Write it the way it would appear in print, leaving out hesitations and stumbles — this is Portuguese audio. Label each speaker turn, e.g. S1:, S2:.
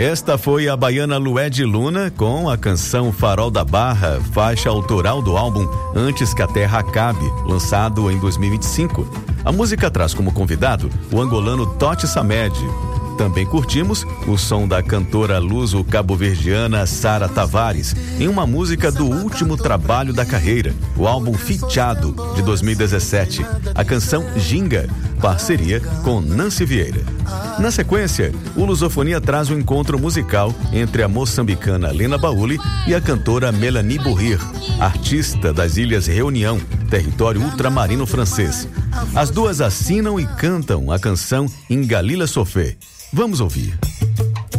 S1: Esta foi a baiana Lued Luna com a canção Farol da Barra, faixa autoral do álbum Antes que a Terra Acabe, lançado em 2025. A música traz como convidado o angolano Totti Samed. Também curtimos o som da cantora luso-cabo-verdiana Sara Tavares, em uma música do último trabalho da carreira, o álbum Fitiado, de 2017, a canção Ginga, parceria com Nancy Vieira. Na sequência, o Lusofonia traz um encontro musical entre a moçambicana Lena Bauli e a cantora Melanie Bourrir, artista das Ilhas Reunião, território ultramarino francês. As duas assinam e cantam a canção Ingalila Sofé. Vamos ouvir.